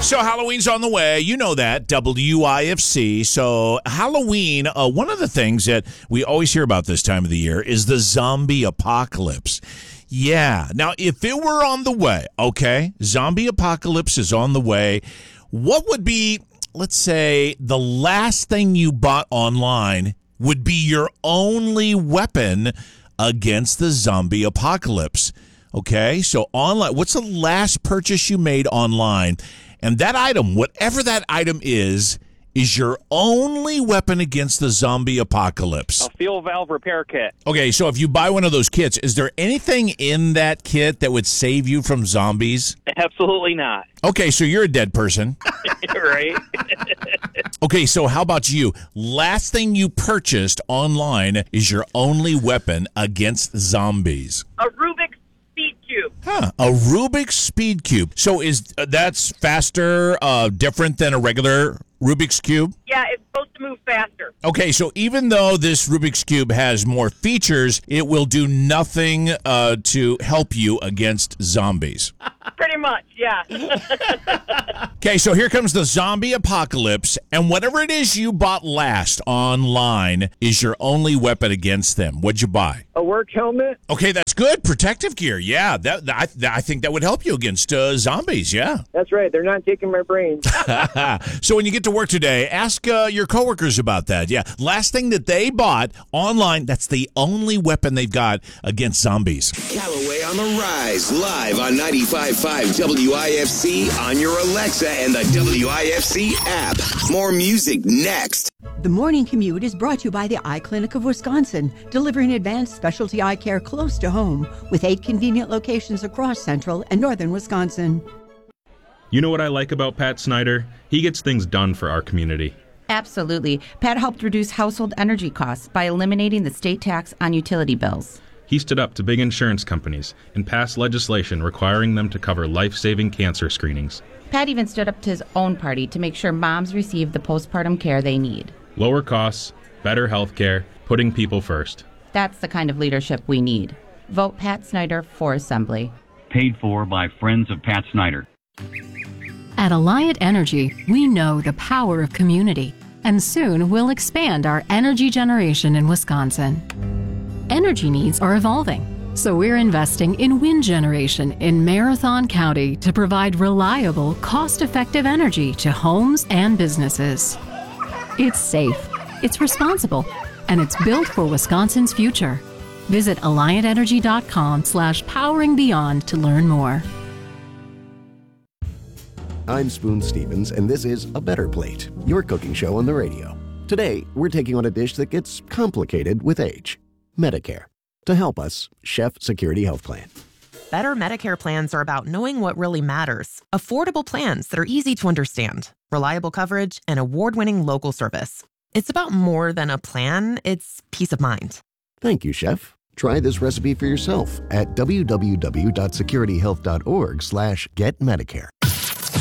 So Halloween's on the way. You know that, WIFC. So Halloween, one of the things that we always hear about this time of the year is the zombie apocalypse. Yeah. Now, if it were on the way, okay, zombie apocalypse is on the way, what would be, let's say, the last thing you bought online would be your only weapon against the zombie apocalypse? Okay, so online, what's the last purchase you made online? And that item, whatever that item is your only weapon against the zombie apocalypse. A fuel valve repair kit. Okay, so if you buy one of those kits, is there anything in that kit that would save you from zombies? Absolutely not. Okay, so you're a dead person. Right? Okay, so how about you? Last thing you purchased online is your only weapon against zombies. A Rubik's Speed Cube. A Rubik's Speed Cube. So that's faster, different than a regular Rubik's Cube? Yeah, it's supposed to move faster. Okay, so even though this Rubik's Cube has more features, it will do nothing to help you against zombies. Pretty much, yeah. Okay, so here comes the zombie apocalypse, and whatever it is you bought last online is your only weapon against them. What'd you buy? A work helmet? Okay, that's good. Protective gear, yeah. I think that would help you against zombies, yeah. That's right. They're not taking my brains. So when you get to work today, ask your coworkers about that. Yeah, last thing that they bought online, that's the only weapon they've got against zombies. Callaway on the Rise, live on 95.5 WIFC on your Alexa and the WIFC app. More music next. The Morning Commute is brought to you by the Eye Clinic of Wisconsin, delivering advanced specialty eye care close to home with 8 convenient locations across central and northern Wisconsin. You know what I like about Pat Snyder? He gets things done for our community. Absolutely. Pat helped reduce household energy costs by eliminating the state tax on utility bills. He stood up to big insurance companies and passed legislation requiring them to cover life-saving cancer screenings. Pat even stood up to his own party to make sure moms receive the postpartum care they need. Lower costs, better health care, putting people first. That's the kind of leadership we need. Vote Pat Snyder for Assembly. Paid for by Friends of Pat Snyder. At Alliant Energy, we know the power of community, and soon we'll expand our energy generation in Wisconsin. Energy needs are evolving, so we're investing in wind generation in Marathon County to provide reliable, cost-effective energy to homes and businesses. It's safe, it's responsible, and it's built for Wisconsin's future. Visit AlliantEnergy.com/poweringbeyond to learn more. I'm Spoon Stevens, and this is A Better Plate, your cooking show on the radio. Today, we're taking on a dish that gets complicated with age: Medicare. To help us, Chef Security Health Plan. Better Medicare plans are about knowing what really matters. Affordable plans that are easy to understand, reliable coverage, and award-winning local service. It's about more than a plan, it's peace of mind. Thank you, Chef. Try this recipe for yourself at www.securityhealth.org/getmedicare.